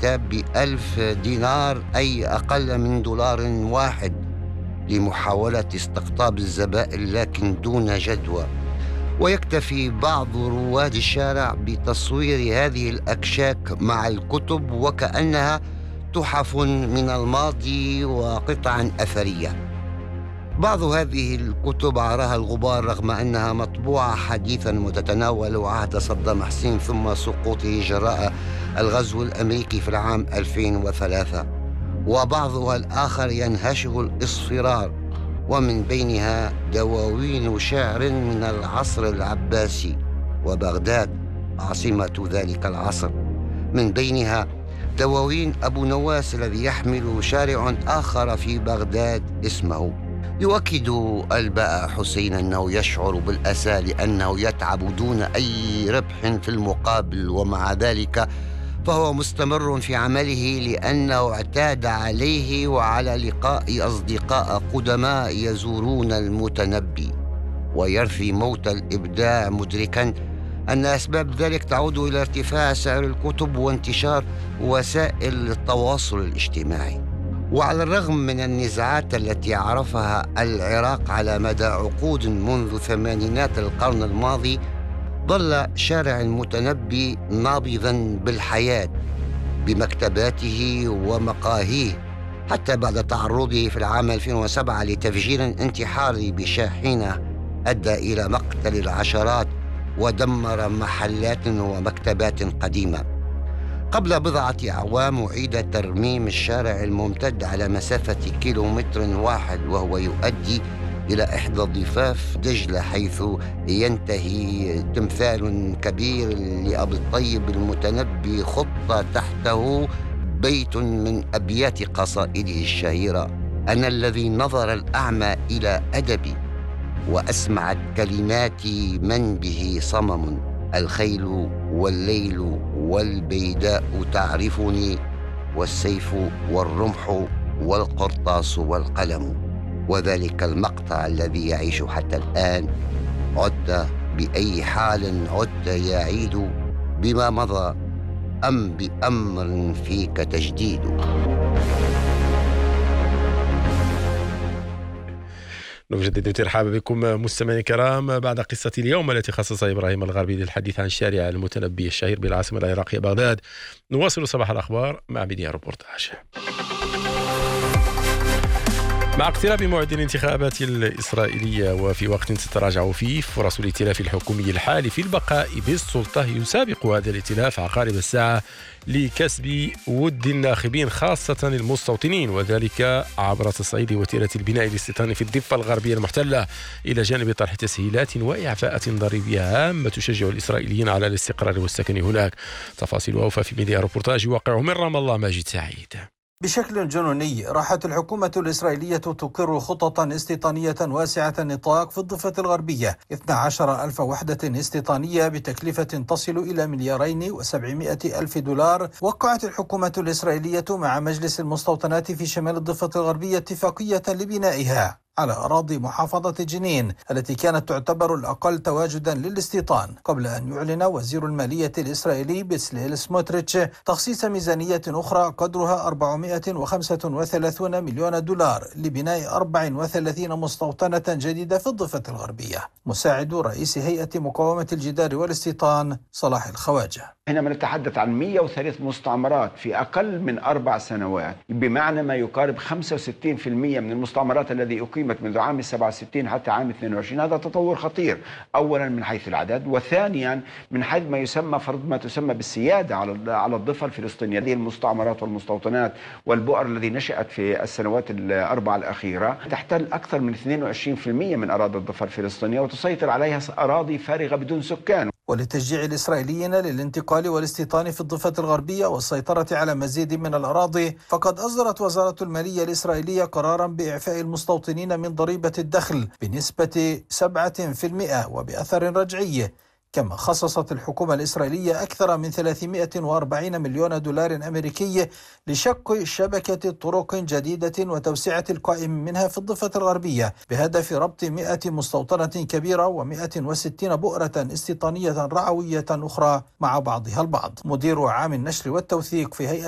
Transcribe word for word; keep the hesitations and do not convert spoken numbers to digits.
الكتاب بألف دينار، أي أقل من دولار واحد، لمحاولة استقطاب الزبائن لكن دون جدوى. ويكتفي بعض رواد الشارع بتصوير هذه الأكشاك مع الكتب وكأنها تحف من الماضي وقطع أثرية. بعض هذه الكتب عراها الغبار رغم أنها مطبوعة حديثا وتتناول عهد صدام حسين ثم سقوطه جراء الغزو الأمريكي في العام ألفين وثلاثة، وبعضها الآخر ينهشه الإصفرار، ومن بينها دواوين شعر من العصر العباسي وبغداد عاصمة ذلك العصر. من بينها دواوين أبو نواس الذي يحمل شارع آخر في بغداد اسمه. يؤكد الباء حسين أنه يشعر بالأسى لأنه يتعب دون أي ربح في المقابل، ومع ذلك فهو مستمر في عمله لأنه اعتاد عليه وعلى لقاء أصدقاء قدماء يزورون المتنبي، ويرثي موت الإبداع مدركا أن أسباب ذلك تعود إلى ارتفاع سعر الكتب وانتشار وسائل التواصل الاجتماعي. وعلى الرغم من النزاعات التي عرفها العراق على مدى عقود منذ ثمانينات القرن الماضي، ظل شارع المتنبي نابضاً بالحياة بمكتباته ومقاهيه، حتى بعد تعرضه في العام ألفين وسبعة لتفجير انتحاري بشاحنة أدى إلى مقتل العشرات ودمر محلات ومكتبات قديمة. قبل بضعة أعوام أعيد ترميم الشارع الممتد على مسافة كيلومتر واحد، وهو يؤدي إلى إحدى ضفاف دجلة، حيث ينتهي تمثال كبير لأبي الطيب المتنبي خط تحته بيت من أبيات قصائده الشهيرة: أنا الذي نظر الأعمى إلى أدبي وأسمعت كلماتي من به صمم، الخيل والليل والبيداء تعرفني، والسيف والرمح والقرطاس والقلم. وذلك المقطع الذي يعيش حتى الآن. عدت بأي حال عدت يا عيد، بما مضى أم بأمر فيك تجديد. نجدد ترحابا بكم مستمعينا الكرام بعد قصة اليوم التي خصصها إبراهيم الغربي للحديث عن شارع المتنبي الشهير بالعاصمة العراقية بغداد. نواصل صباح الأخبار مع بداية روبورتاج. مع اقتراب موعد الانتخابات الإسرائيلية وفي وقت تتراجع فيه فرص الائتلاف الحكومي الحالي في البقاء بالسلطة، يسابق هذا الائتلاف عقارب الساعة لكسب ود الناخبين خاصة المستوطنين، وذلك عبر تصعيد وتيرة البناء الاستيطاني في الضفة الغربية المحتلة، إلى جانب طرح تسهيلات وإعفاءات ضريبية هامة تشجع الإسرائيليين على الاستقرار والسكن هناك. تفاصيل أوفى في بداية روبورتاج واقع من رام الله ماجد سعيد. بشكل جنوني راحت الحكومة الإسرائيلية تقر خططا استيطانية واسعة النطاق في الضفة الغربية، اثنتي عشرة ألف وحدة استيطانية بتكلفة تصل إلى مليارين وسبعمائة ألف دولار. وقعت الحكومة الإسرائيلية مع مجلس المستوطنات في شمال الضفة الغربية اتفاقية لبنائها على أراضي محافظة جنين التي كانت تعتبر الأقل تواجدا للاستيطان، قبل أن يعلن وزير المالية الإسرائيلي بيتسليل سموتريتش تخصيص ميزانية أخرى قدرها أربعمائة وخمسة وثلاثين مليون دولار لبناء أربع وثلاثين مستوطنة جديدة في الضفة الغربية. مساعد رئيس هيئة مقاومة الجدار والاستيطان صلاح الخواجة: حينما نتحدث عن مئة وثلاث مستعمرات في أقل من أربع سنوات، بمعنى ما يقارب خمسة وستين بالمئة من المستعمرات الذي أقيمت منذ عام سبعة وستين حتى عام اثنين وعشرين، هذا تطور خطير، أولا من حيث العدد، وثانيا من حيث ما يسمى فرض ما تسمى بالسيادة على على الضفة الفلسطينية. هذه المستعمرات والمستوطنات والبؤر الذي نشأت في السنوات الأربعة الأخيرة تحتل أكثر من اثنين وعشرين بالمئة من أراضي الضفة الفلسطينية وتسيطر عليها أراضي فارغة بدون سكان. ولتشجيع الإسرائيليين للانتقال والاستيطان في الضفة الغربية والسيطرة على مزيد من الأراضي، فقد أصدرت وزارة المالية الإسرائيلية قرارا بإعفاء المستوطنين من ضريبة الدخل بنسبة سبعة بالمئة وبأثر رجعي. كما خصصت الحكومة الإسرائيلية أكثر من ثلاثمائة وأربعين مليون دولار أمريكي لشق شبكة طرق جديدة وتوسعة القائم منها في الضفة الغربية بهدف ربط مئة مستوطنة كبيرة ومئة وستين بؤرة استيطانية رعوية أخرى مع بعضها البعض. مدير عام النشر والتوثيق في هيئة